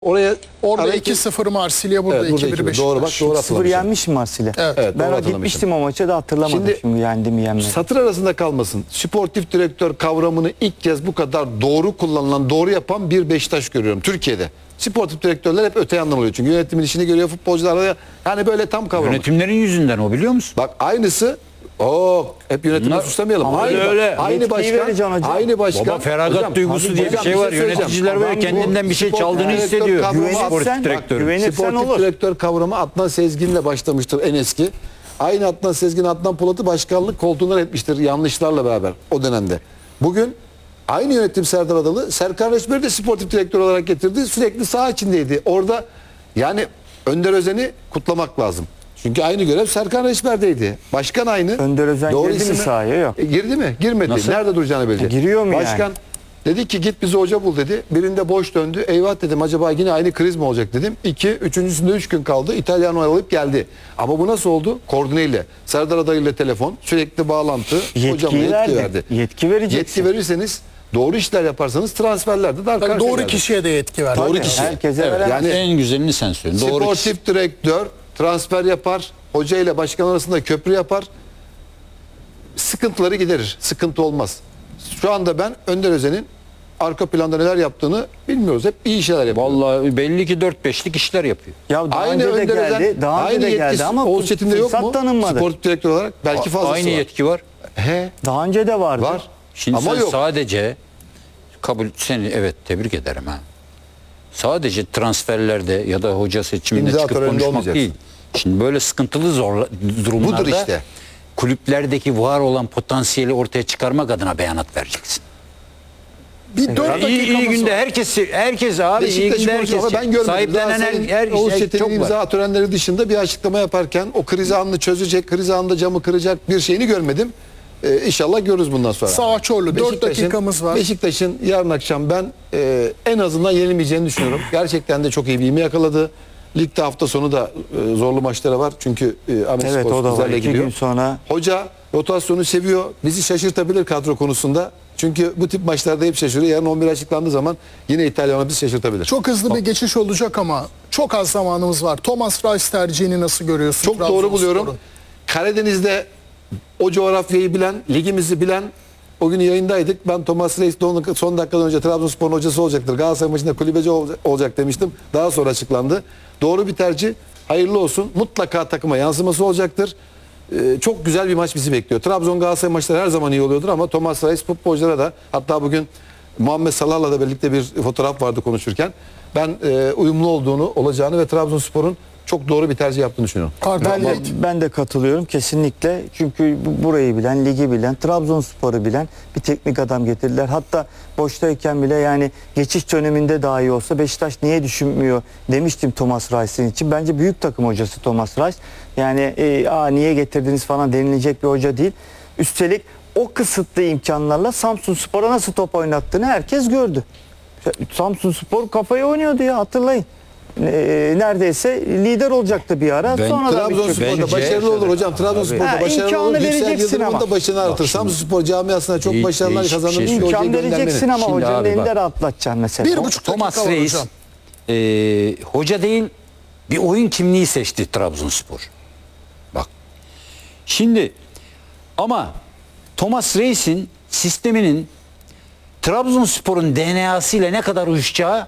Oraya Orada araya 2-0 Marsilya, burada Evet, burada 2-1 2-1. Beşiktaş. Doğru bak, doğru 0 hatırlamışım. yenmiş mi Marsilya? Evet. Evet, doğru Ben hatırlamışım. gitmiştim o maça da hatırlamadım. Şimdi yendi mi yenmedi. Satır arasında kalmasın. Sportif direktör kavramını ilk kez bu kadar doğru kullanılan, doğru yapan bir Beşiktaş görüyorum Türkiye'de. Sportif direktörler hep öte yandan oluyor. Çünkü yönetimin işini görüyor, futbolcular da yani böyle tam kavramı. Yönetimlerin yüzünden o, biliyor musun? Bak aynısı hep yönetimi Bunlar- suçlamayalım. Ama Aynı, öyle. aynı Yetkiyi başkan, vereceksin hocam. aynı başkan. Baba, feragat Hocam, duygusu diye bir hocam, şey var. söyleyeceğim. Yöneticiler böyle Adam bu kendinden bir şey spor çaldığını direktör hissediyor. kavramı- Sportif direktör. güvenirsen Sportif olur. direktör kavramı Adnan Sezgin'le başlamıştır en eski. Aynı Adnan Sezgin, Adnan Polat'ı başkanlık koltuğundan etmiştir yanlışlarla beraber o dönemde. Bugün aynı yönetim Serdar Adalı, Serkan Reçber'i de sportif direktör olarak getirdi. Sürekli saha içindeydi. Orada yani Önder Özen'i kutlamak lazım. Çünkü aynı görev Serkan Reçber'deydi. Başkan aynı. Önder Özen girdi mi ismi- sahaya? Yok. Girdi mi? Girmedi. Nasıl? Nerede duracağını belli. Giriyor mu Başkan yani? dedi ki git bize hoca bul dedi. Birinde boş döndü. Eyvah dedim, acaba yine aynı kriz mi olacak dedim. Üçüncüsünde 3 gün kaldı. İtalyan alıp geldi. Ama bu nasıl oldu? Koordineyle. Serdar Adalı ile telefon. Sürekli bağlantı. Hocama Yetkiyi yetki verdi. verdi. Yetki vereceksin. Yetki verirseniz, doğru işler yaparsanız transferlerde daha Tabii karşıya doğru geldi. kişiye de yetki ver. Doğru Tabii, kişi. herkese Evet, veremez. yani En güzelini sen söyle. Doğru kişi. sportif direktör transfer yapar. Hoca ile başkan arasında köprü yapar. Sıkıntıları giderir. Sıkıntı olmaz. Şu anda ben Önder Özen'in arka planda neler yaptığını bilmiyoruz. Hep iyi şeyler yapıyor. Vallahi belli ki 4-5'lik işler yapıyor. Ya daha Aynı önce de Önder Özen, geldi. Daha önce aynı de geldi yetkisi ama Oğuz Çetin'de yok fırsat mu? tanınmadı. Sportif direktör olarak belki fazlası Aynı var. yetki var. He, Daha önce de vardı. var. Şimdi Ama sen yok. sadece seni evet tebrik ederim ha. Sadece transferlerde ya da hoca seçiminde İmza çıkıp töreninde konuşmak olmayacaksın. değil. Şimdi böyle sıkıntılı durumlarda Budur işte. kulüplerdeki var olan potansiyeli ortaya çıkarmak adına beyanat vereceksin. Bir 4 İyi dakikamız günde var. herkes abi iyi Beşiktaş'ı günde konuşuyor herkes ama ben görmedim. sahiplenen her Oğuz şey Çetin'in çok var. imza törenleri dışında bir açıklama yaparken o kriz anını çözecek, kriz anında camı kıracak bir şeyini görmedim. İnşallah görürüz bundan sonra. Sağ Çorlu 4 Beşiktaş'ın- dakikamız var. Beşiktaş'ın yarın akşam ben en azından yenilmeyeceğini düşünüyorum. Gerçekten de çok iyi bir ivme yakaladı. Ligde hafta sonu da zorlu maçları var. Çünkü Ahmet Evet, Spor o da var. güzelle 2 gidiyor. gün sonra. Hoca rotasyonu seviyor. Bizi şaşırtabilir kadro konusunda. Çünkü bu tip maçlarda hep şaşırıyor. Yarın 11 açıklandığı zaman yine İtalyan'a bizi şaşırtabilir. Çok hızlı bir geçiş olacak ama çok az zamanımız var. Thomas Reis tercihini nasıl görüyorsun? Çok doğru Trabzonspor'un? buluyorum. Karadeniz'de o coğrafyayı bilen, ligimizi bilen, o gün yayındaydık. Ben Thomas Reis son dakikadan önce Trabzonspor'un hocası olacaktır. Galatasaray maçında kulübeci olacak demiştim. Daha sonra açıklandı. Doğru bir tercih. Hayırlı olsun. Mutlaka takıma yansıması olacaktır. Çok güzel bir maç bizi bekliyor. Trabzon Galatasaray maçları her zaman iyi oluyordur ama Thomas Reis futbolculara da, hatta bugün Muhammed Salah'la da birlikte bir fotoğraf vardı konuşurken. Ben uyumlu olacağını ve Trabzonspor'un çok doğru bir tercih yaptığını düşünüyorum. Ben de katılıyorum kesinlikle. Çünkü burayı bilen, ligi bilen, Trabzonspor'u bilen bir teknik adam getirdiler. Hatta boştayken bile, yani geçiş döneminde dahi olsa Beşiktaş niye düşünmüyor demiştim Thomas Reis'in için. Bence büyük takım hocası Thomas Reis. Yani niye getirdiniz falan denilecek bir hoca değil. Üstelik o kısıtlı imkanlarla Samsunspor'a nasıl top oynattığını herkes gördü. Samsunspor kafayı oynuyordu ya, hatırlayın. Neredeyse lider olacaktı bir ara. Sonra da Trabzonspor'da Bence- başarılı olur hocam. Trabzonspor'da Ha, başarılı imkanı olur. Yüksel vereceksin Yıldırım'ın ama. da başını artır. Samsunspor camiasına çok başarılar değişik bir kazandırmış şey bir hocayı imkan vereceksin göndermeni. ama Şimdi hocanın abi elinde bak. rahatlatacaksın mesela. 1,5 Thomas dakika var Reis hocam. hoca değil, bir oyun kimliği seçti Trabzonspor. Bak. Şimdi ama Thomas Reis'in sisteminin Trabzonspor'un DNA'sıyla ne kadar uyuşacağı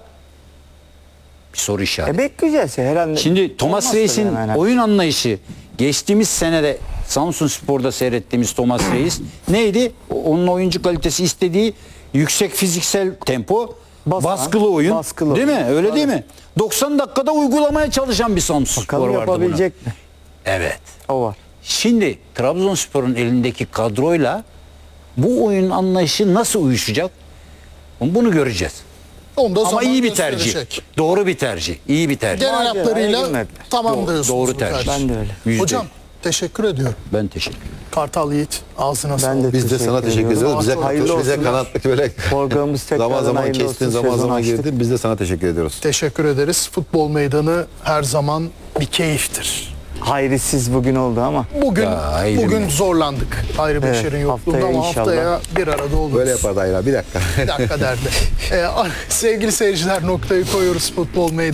bir soru işareti. Bekleyeceğiz herhalde. Şimdi Thomas Olmazsa Reis'in hemen. oyun anlayışı, geçtiğimiz senede Samsunspor'da seyrettiğimiz Thomas Reis neydi? Onun oyuncu kalitesi istediği yüksek fiziksel tempo, Basan, baskılı oyun. baskılı Değil oyun. mi? Öyle değil mi? 90 dakikada uygulamaya çalışan bir Samsunspor Bakalım vardı buna. yapabilecek mi? Evet. O var. Şimdi Trabzonspor'un elindeki kadroyla bu oyun anlayışı nasıl uyuşacak? Bunu göreceğiz. Onu da Ama zaman iyi bir tercih. gösterecek. Doğru bir tercih. İyi bir tercih. Genel Hayır, hatlarıyla girmediler. tamam diyorsunuz. Doğru bu tercih. Ben de öyle. %100. Hocam teşekkür ediyorum. Ben teşekkür ederim. Kartal Yiğit ağzına Ben sağlık. de Biz de sana teşekkür ediyoruz. Bize, Hayırlı bize olsun. kanatlık böyle Programımız tekrardan zaman zaman hayırlı kestin, olsun. zaman Sezon zaman açtık. girdin. Biz de sana teşekkür ediyoruz. Teşekkür ederiz. Futbol meydanı her zaman bir keyiftir. hayrisiz bugün oldu ama. Bugün zorlandık Hayri Beşer'in yokluğunda haftaya ama inşallah. haftaya bir arada oluruz. Böyle yapardı Hayra, bir dakika. Bir dakika derdi. Sevgili seyirciler, noktayı koyuyoruz futbol meydanı.